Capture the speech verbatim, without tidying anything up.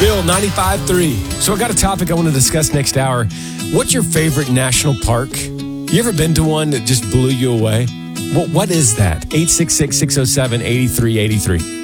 Bill, ninety-five point three. So I got a topic I want to discuss next hour. What's your favorite national park? You ever been to one that just blew you away? What What is that? eight six six, six oh seven, eight three eight three.